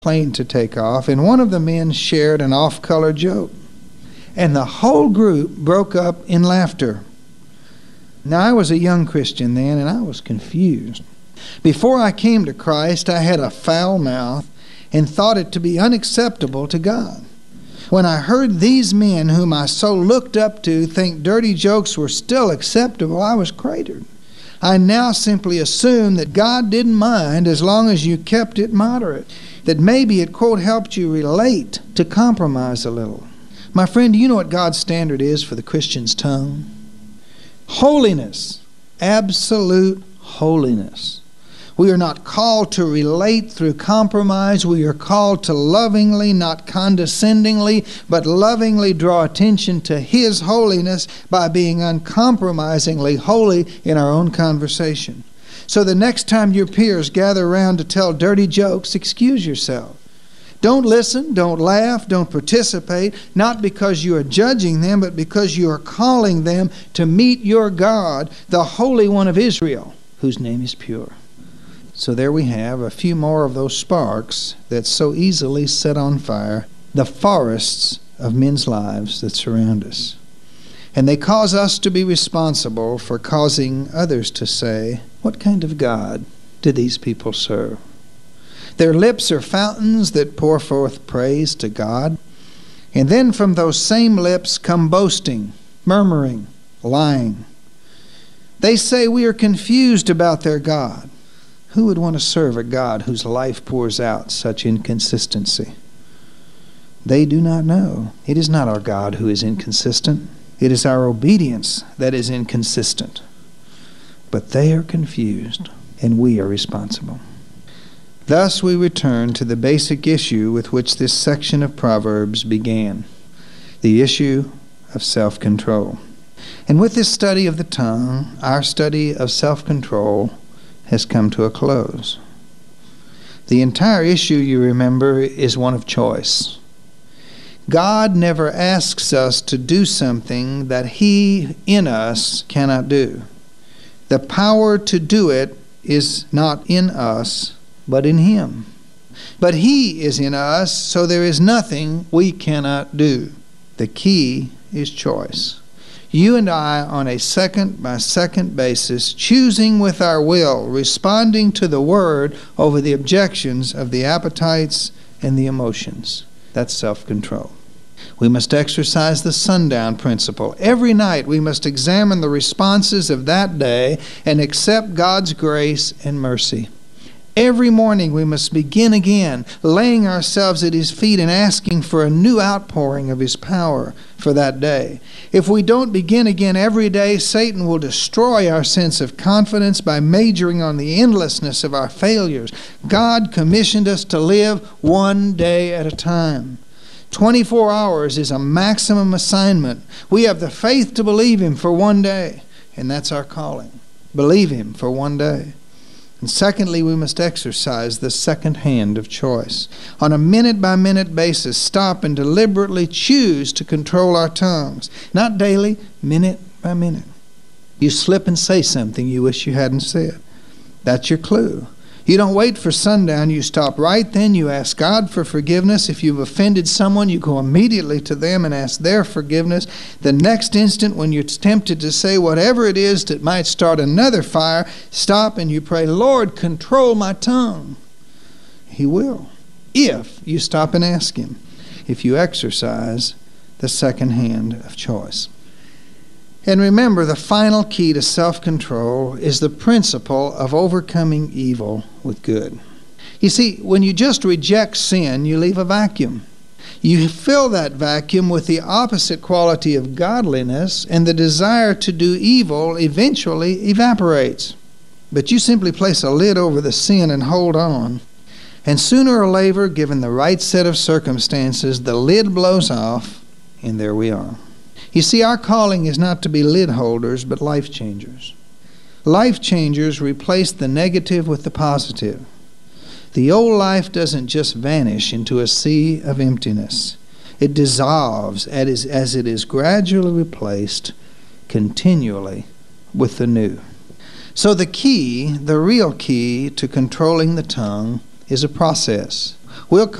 plane to take off, and one of the men shared an off-color joke, and the whole group broke up in laughter. Now, I was a young Christian then, and I was confused. Before I came to Christ, I had a foul mouth and thought it to be unacceptable to God. When I heard these men whom I so looked up to think dirty jokes were still acceptable, I was cratered. I now simply assume that God didn't mind as long as you kept it moderate, that maybe it, quote, helped you relate to compromise a little. My friend, do you know what God's standard is for the Christian's tongue? Holiness. Absolute holiness. We are not called to relate through compromise. We are called to lovingly, not condescendingly, but lovingly draw attention to His holiness by being uncompromisingly holy in our own conversation. So the next time your peers gather around to tell dirty jokes, excuse yourself. Don't listen, don't laugh, don't participate, not because you are judging them, but because you are calling them to meet your God, the Holy One of Israel, whose name is pure. So there we have a few more of those sparks that so easily set on fire the forests of men's lives that surround us. And they cause us to be responsible for causing others to say, what kind of God do these people serve? Their lips are fountains that pour forth praise to God. And then from those same lips come boasting, murmuring, lying. They say we are confused about their God. Who would want to serve a God whose life pours out such inconsistency? They do not know. It is not our God who is inconsistent. It is our obedience that is inconsistent. But they are confused, and we are responsible. Thus we return to the basic issue with which this section of Proverbs began, the issue of self-control. And with this study of the tongue, our study of self-control has come to a close. The entire issue, you remember, is one of choice. God never asks us to do something that He in us cannot do. The power to do it is not in us, but in Him. But He is in us, so there is nothing we cannot do. The key is choice. You and I, on a second-by-second basis, choosing with our will, responding to the Word over the objections of the appetites and the emotions. That's self-control. We must exercise the sundown principle. Every night we must examine the responses of that day and accept God's grace and mercy. Every morning we must begin again, laying ourselves at His feet and asking for a new outpouring of His power for that day. If we don't begin again every day, Satan will destroy our sense of confidence by majoring on the endlessness of our failures. God commissioned us to live one day at a time. 24 hours is a maximum assignment. We have the faith to believe Him for one day, and that's our calling. Believe Him for one day. And secondly, we must exercise the second hand of choice. On a minute-by-minute basis, stop and deliberately choose to control our tongues. Not daily, minute by minute. You slip and say something you wish you hadn't said. That's your clue. You don't wait for sundown. You stop right then. You ask God for forgiveness. If you've offended someone, you go immediately to them and ask their forgiveness. The next instant, when you're tempted to say whatever it is that might start another fire, stop and you pray, Lord, control my tongue. He will, if you stop and ask Him, if you exercise the second hand of choice. And remember, the final key to self-control is the principle of overcoming evil with good. You see, when you just reject sin, you leave a vacuum. You fill that vacuum with the opposite quality of godliness, and the desire to do evil eventually evaporates. But you simply place a lid over the sin and hold on. And sooner or later, given the right set of circumstances, the lid blows off, and there we are. You see, our calling is not to be lid holders, but life changers. Life changers replace the negative with the positive. The old life doesn't just vanish into a sea of emptiness. It dissolves as it is gradually replaced continually with the new. So the key, the real key to controlling the tongue, is a process. We'll